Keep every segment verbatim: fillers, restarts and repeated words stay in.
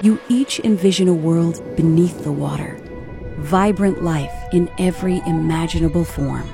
You each envision a world beneath the water, vibrant life in every imaginable form.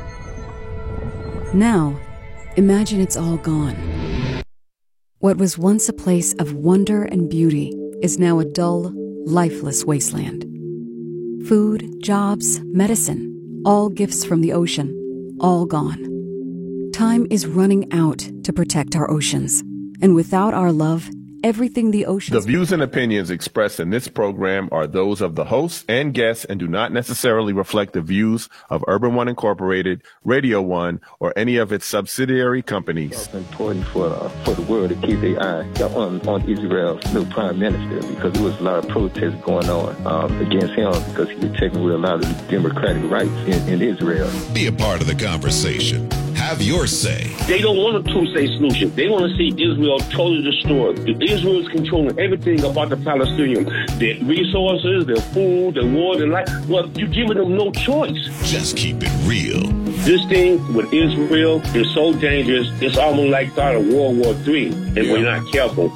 Now, imagine it's all gone. What was once a place of wonder and beauty is now a dull, lifeless wasteland. Food, jobs, medicine, all gifts from the ocean, all gone. Time is running out to protect our oceans, and without our love, everything the ocean. The views and opinions expressed in this program are those of the hosts and guests and do not necessarily reflect the views of Urban One Incorporated, Radio One, or any of its subsidiary companies. It's important for uh, for the world to keep their eye on, on Israel's new prime minister, because there was a lot of protests going on um, against him because he was taking away a lot of the democratic rights in, in Israel. Be a part of the conversation. Have your say. They don't want a two-state solution. They want to see Israel totally destroyed. Israel is controlling everything about the Palestinians. Their resources, their food, their water, their life. Well, you're giving them no choice. Just keep it real. This thing with Israel is so dangerous, it's almost like start of World War Three, if yeah. we're not careful.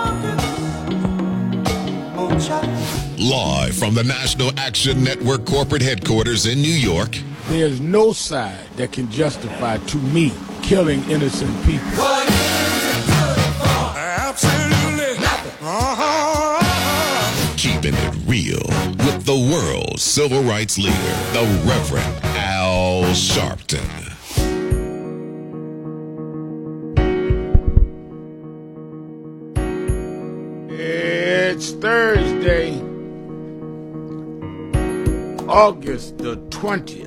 Live from the National Action Network corporate headquarters in New York. There's no side that can justify, to me, killing innocent people. What is it good for? Absolutely nothing. Uh-huh. Keeping it real with the world's civil rights leader, the Reverend Al Sharpton. It's Thursday, August the twentieth.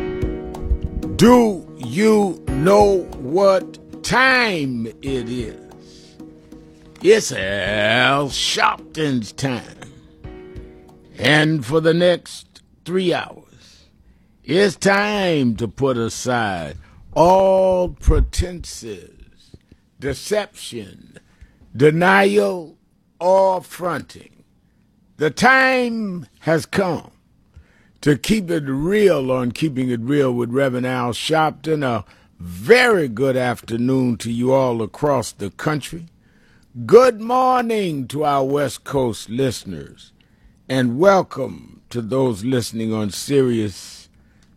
Do you know what time it is? It's Al Sharpton's time. And for the next three hours, it's time to put aside all pretenses, deception, denial, or fronting. The time has come to keep it real on Keeping It Real with Reverend Al Sharpton. A very good afternoon to you all across the country. Good morning to our West Coast listeners, and welcome to those listening on Sirius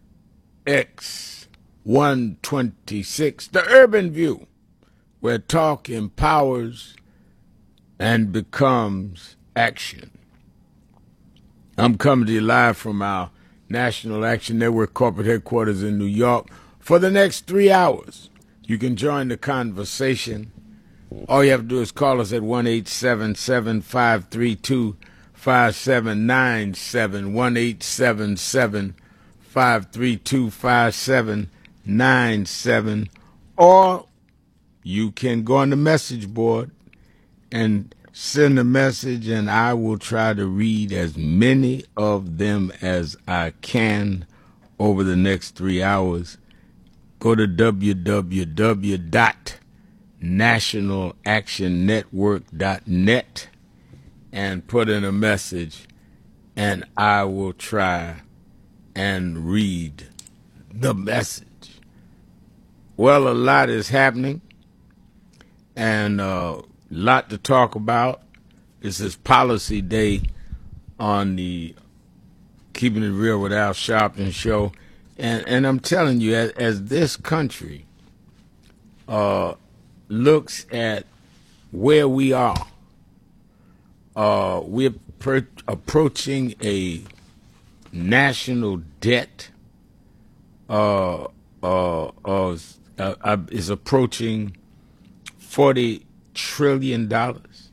X one twenty-six, The Urban View, where talk empowers and becomes action. I'm coming to you live from our National Action Network corporate headquarters in New York for the next three hours. You can join the conversation. All you have to do is call us at one eight seven seven, five three two, five seven nine seven, one eight seven seven, five three two, five seven nine seven, or you can go on the message board and send a message, and I will try to read as many of them as I can over the next three hours. Go to w w w dot national action network dot net and put in a message, and I will try and read the message. Well, a lot is happening, and uh lot to talk about. This is Policy Day on the Keeping It Real with Al Sharpton show. And and I'm telling you, as, as this country uh, looks at where we are, uh, we're per- approaching a national debt uh, uh, uh, uh, is approaching forty trillion dollars,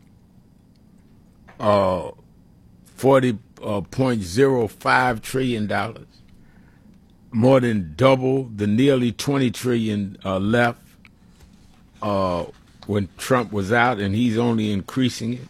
uh, forty point zero five trillion dollars, more than double the nearly twenty trillion uh, left uh, when Trump was out, and he's only increasing it.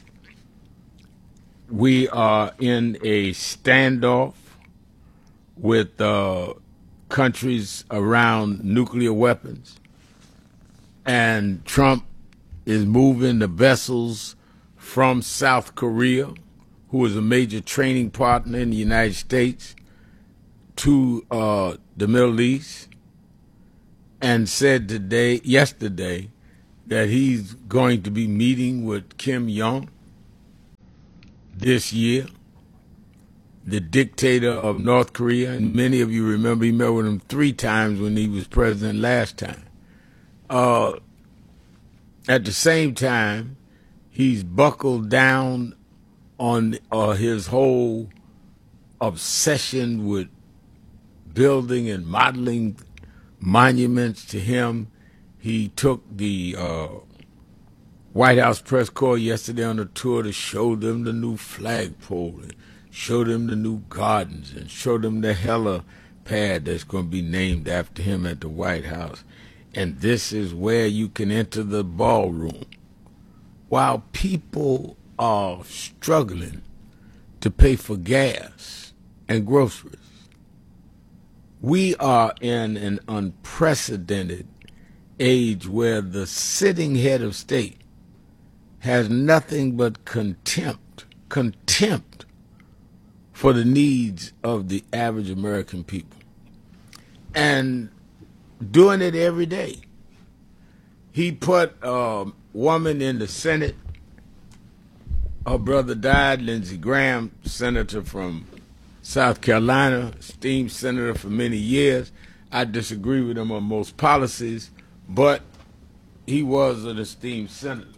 We are in a standoff with uh, countries around nuclear weapons, and Trump is moving the vessels from South Korea, who is a major training partner in the United States, to uh, the Middle East, and said today, yesterday, that he's going to be meeting with Kim Jong. this year. The dictator of North Korea, and many of you remember he met with him three times when he was president last time. Uh, at the same time, he's buckled down on uh, his whole obsession with building and modeling monuments to him. He took the uh, White House press corps yesterday on a tour to show them the new flagpole, and show them the new gardens, and show them the helipad that's going to be named after him at the White House. And this is where you can enter the ballroom. While people are struggling to pay for gas and groceries, we are in an unprecedented age where the sitting head of state has nothing but contempt, contempt for the needs of the average American people. And doing it every day. He put a woman in the Senate. Her brother died, Lindsey Graham, senator from South Carolina, esteemed senator for many years. I disagree with him on most policies, but he was an esteemed senator.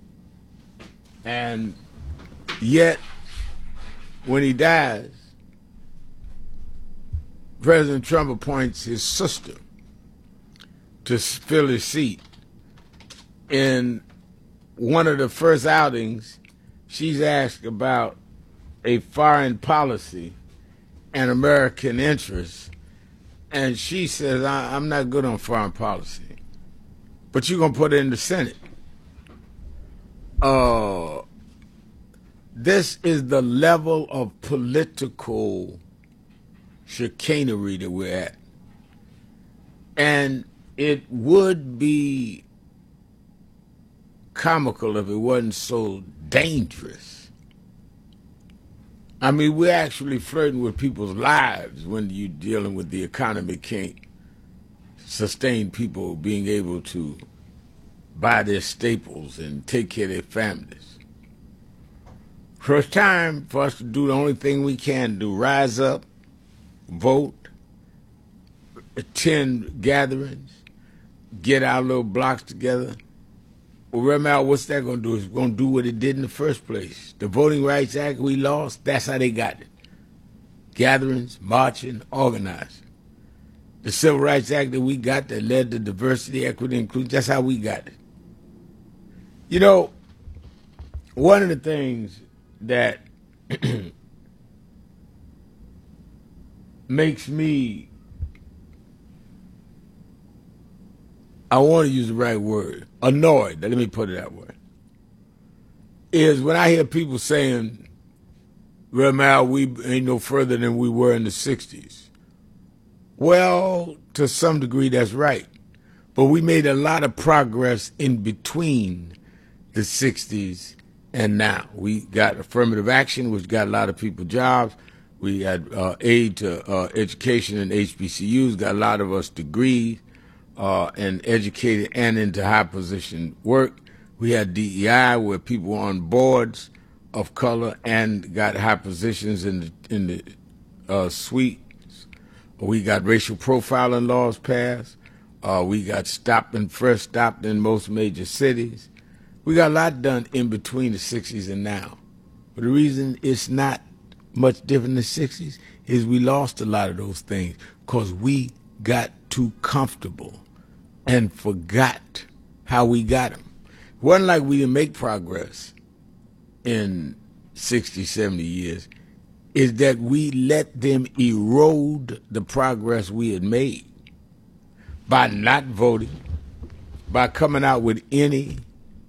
And yet, when he dies, President Trump appoints his sister to fill his seat. In one of the first outings, she's asked about a foreign policy and American interests, and she says, I, I'm not good on foreign policy, but you're going to put it in the Senate. Uh, this is the level of political chicanery that we're at. And it would be comical if it wasn't so dangerous. I mean, we're actually flirting with people's lives when you're dealing with the economy can't sustain people being able to buy their staples and take care of their families. So it's time for us to do the only thing we can do: rise up, vote, attend gatherings, get our little blocks together. Well, remember, what's that going to do? It's going to do what it did in the first place. The Voting Rights Act we lost, that's how they got it. Gatherings, marching, organizing. The Civil Rights Act that we got that led to diversity, equity, inclusion, that's how we got it. You know, one of the things that makes me, I want to use the right word, annoyed, let me put it that way, is when I hear people saying, well, now we ain't no further than we were in the sixties. Well, to some degree, that's right. But we made a lot of progress in between the sixties and now. We got affirmative action, which got a lot of people jobs. We had uh, aid to uh, education and H B C Us, got a lot of us degrees uh, and educated and into high position work. We had D E I, where people were on boards of color and got high positions in the, in the uh, suites. We got racial profiling laws passed. Uh, we got stop and frisk stopped in most major cities. We got a lot done in between the sixties and now. But the reason it's not much different than the sixties is we lost a lot of those things because we got too comfortable and forgot how we got them. It wasn't like we didn't make progress in sixty, seventy years. Is that we let them erode the progress we had made by not voting, by coming out with any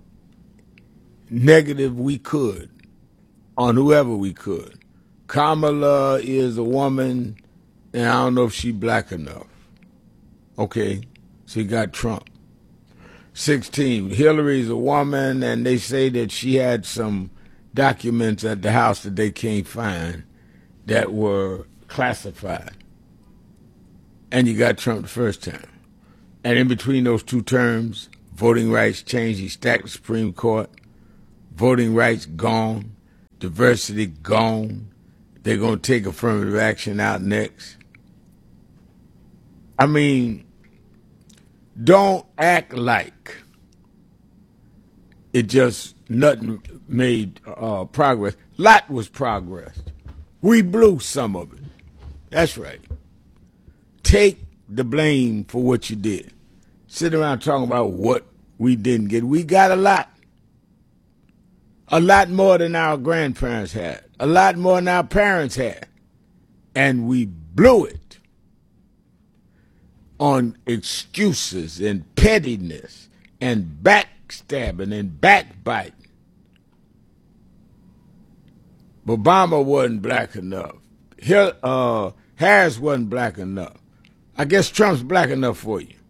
negative we could on whoever we could. Kamala is a woman, and I don't know if she's black enough. Okay, she got Trump. sixteen, Hillary's a woman, and they say that she had some documents at the house that they can't find that were classified. And you got Trump the first time. And in between those two terms, voting rights changed. He stacked the Supreme Court. Voting rights gone. Diversity gone. They're going to take affirmative action out next. I mean, don't act like it just nothing made uh, progress. Lot was progress. We blew some of it. That's right. Take the blame for what you did. Sit around talking about what we didn't get. We got a lot. A lot more than our grandparents had. A lot more than our parents had. And we blew it on excuses and pettiness and backstabbing and backbiting. Obama wasn't black enough. Hill, uh, Harris wasn't black enough. I guess Trump's black enough for you.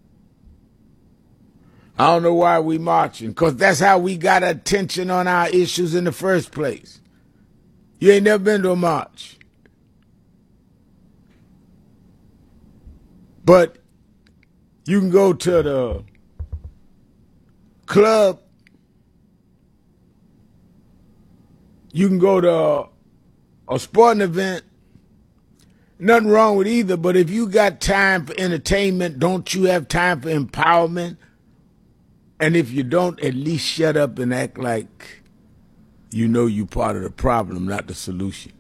I don't know why we marching, because that's how we got attention on our issues in the first place. You ain't never been to a march. But you can go to the club. You can go to a, a sporting event. Nothing wrong with either, but if you got time for entertainment, don't you have time for empowerment? And if you don't, at least shut up and act like you know you're part of the problem, not the solution.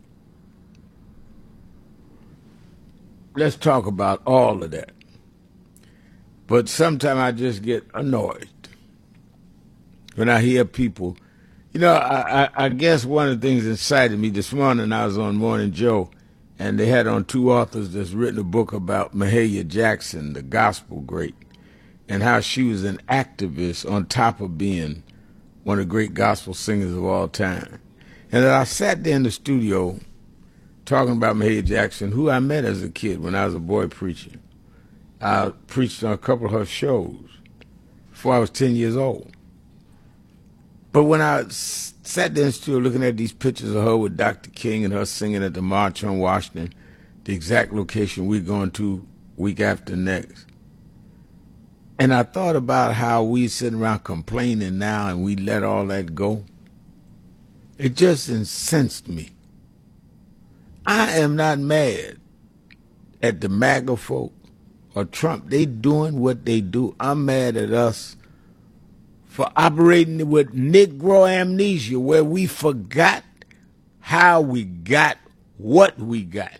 Let's talk about all of that. But sometimes I just get annoyed when I hear people. You know, I, I, I guess one of the things that incited me this morning, I was on Morning Joe, and they had on two authors that's written a book about Mahalia Jackson, the gospel great, and how she was an activist on top of being one of the great gospel singers of all time. And I sat there in the studio talking about Mahalia Jackson, who I met as a kid when I was a boy preacher. I preached on a couple of her shows before I was ten years old. But when I sat there in the studio looking at these pictures of her with Doctor King and her singing at the March on Washington, the exact location we're going to week after next, and I thought about how we sitting around complaining now and we let all that go. It just incensed me. I am not mad at the MAGA folk or Trump. They doing what they do. I'm mad at us for operating with Negro amnesia, where we forgot how we got what we got,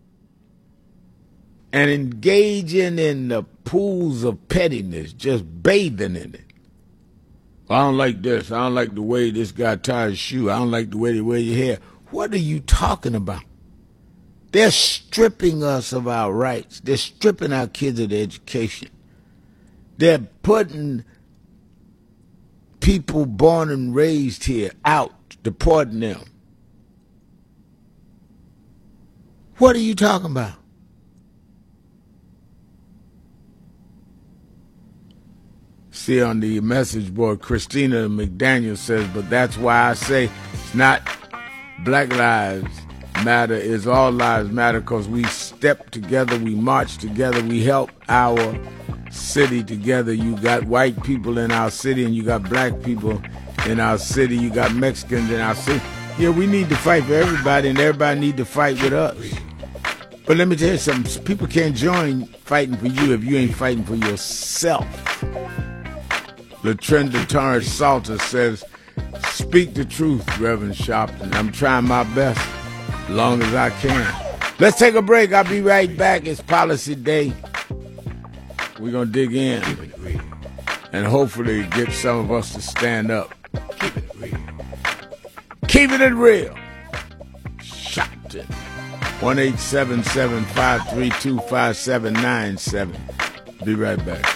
and engaging in the pools of pettiness, just bathing in it. I don't like this. I don't like the way this guy ties his shoe. I don't like the way they wear your hair. What are you talking about? They're stripping us of our rights. They're stripping our kids of their education. They're putting people born and raised here out, deporting them. What are you talking about? See on the message board, Christina McDaniel says, but that's why I say it's not Black Lives Matter, it's all lives matter, because we step together, we march together, we help our city together. You got white people in our city and you got black people in our city. You got Mexicans in our city. Yeah, we need to fight for everybody, and everybody need to fight with us. But let me tell you something. People can't join fighting for you if you ain't fighting for yourself. Latrenda Torrance Salter says, speak the truth, Reverend Sharpton. I'm trying my best as long as I can. Let's take a break. I'll be right back. It's Policy Day. We're going to dig in and hopefully get some of us to stand up. Keep it real. Keeping it real. Shopton. one eight seven seven, five three two, five seven nine seven. Be right back.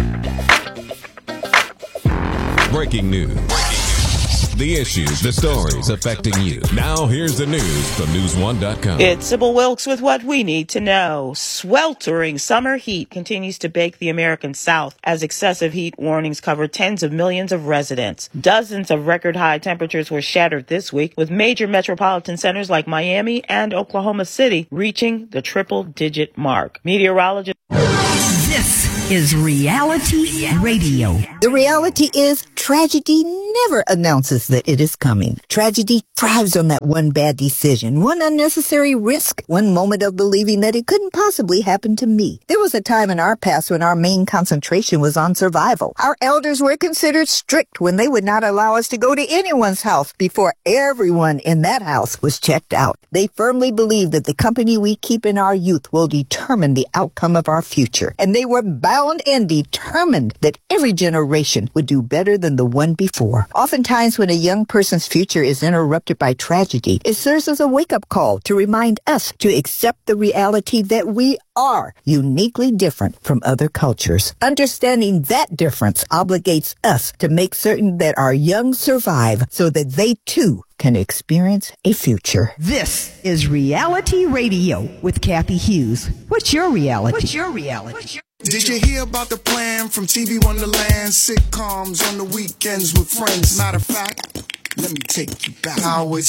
Breaking news. The issues, the stories affecting you. Now here's the news from news one dot com. It's Sybil Wilkes with what we need to know. Sweltering summer heat continues to bake the American South as excessive heat warnings cover tens of millions of residents. Dozens of record high temperatures were shattered this week, with major metropolitan centers like Miami and Oklahoma City reaching the triple digit mark. Meteorologists This is Reality Radio. The reality is tragedy never announces that it is coming. Tragedy thrives on that one bad decision, one unnecessary risk, one moment of believing that it couldn't possibly happen to me. There was a time in our past when our main concentration was on survival. Our elders were considered strict when they would not allow us to go to anyone's house before everyone in that house was checked out. They firmly believed that the company we keep in our youth will determine the outcome of our future, and they were bound and determined that every generation would do better than the one before. Oftentimes, when a young person's future is interrupted by tragedy, it serves as a wake-up call to remind us to accept the reality that we are uniquely different from other cultures. Understanding that difference obligates us to make certain that our young survive so that they too can experience a future. This is Reality Radio with Kathy Hughes. What's your reality? What's your reality? What's your- Did you hear about the plan from T V Wonderland? Sitcoms on the weekends with friends. Matter of fact, let me take you back. How it